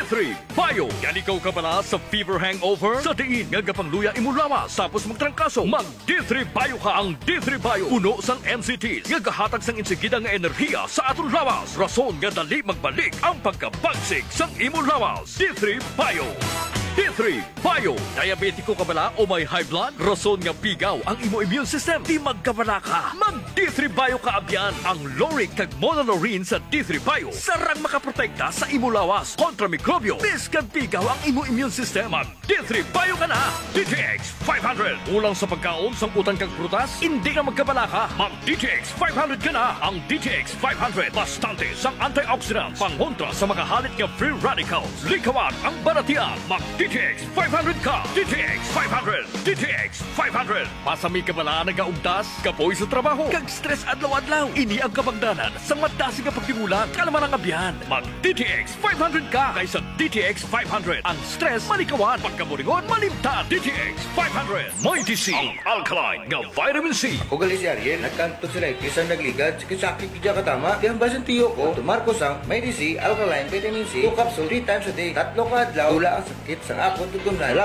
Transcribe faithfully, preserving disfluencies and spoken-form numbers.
three Bio. Yan ikaw ka pala sa fever hangover? Sa diin nga gapangluya imo lawas tapos magtrangkaso. Mag D three Bio ka. Ang D three Bio uno sang M C Ts nga gahatag sang insigida nga enerhiya sa aton lawas. Rason nga dali magbalik ang pagkabagsik sang imo lawas. D three Bio. D three Bio. Diabetiko ka bala o may high blood? Rason nga pigaw ang imo immune system. Di magkabala ka. Mag D three Bio ka abyan. Ang Loric kag Monolorine sa D three Bio sarang makaprotekta sa imo lawas kontra mikrobyo. Biskan pigaw ang imo immune system. Mag D three Bio ka na. D T X five hundred. Ulang sa pagkaon, sangkutan kag prutas, hindi ka magkabala ka. Mag D T X five hundred ka na. Ang D T X five hundred bastante sang antioxidants pangontra sa makahalit nga free radicals. Likawan ang baratian. Mag D T X five hundred ka. D T X five hundred. D T X five hundred. Pasami ka bala nagaugdas, kapoy sa trabaho, kag stress adlaw-adlaw. Ini ang kabangdanan sa madasi nga pagtimulat. Kalaman ang abyan. Mag D T X five hundred ka kaysa D T X five hundred. Ang stress malikawan, pagkamuringon malimtan. D T X five hundred. May D C, ang alkaline nga vitamin C. O gali si Ariel, nagkanto sila kisang nagligad, sakit kidya katama. Di ang basan tiyo ko, tumarko sang may D C, alkaline, vitamin C, two capsule, three times a day. Tatlo ka adlaw, wala ang sakit sa ako tutunay.